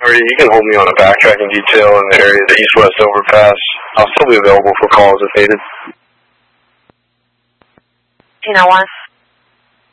Or you can hold me on a backtracking detail in the area of the east-west overpass. I'll still be available for calls if needed. 1001.